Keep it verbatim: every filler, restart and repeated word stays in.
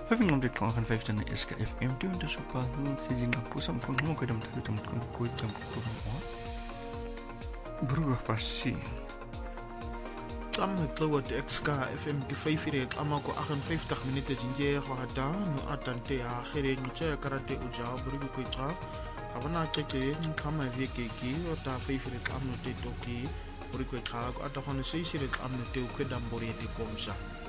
fem S K F M, det er super Singapore som kun mo kadam tayo tam kun ko tam ko mo. Bruga pasi. Tam tlawa de X K F M die vyf uur ama ko agt-en-vyftig minute jinje khata no atante a khere nche karate uja bruga ko tra. Abana keke kama veke ki ota vyf uur amno te toki bruga ka ko ata khone seis uur amno te ko dambore te komsa.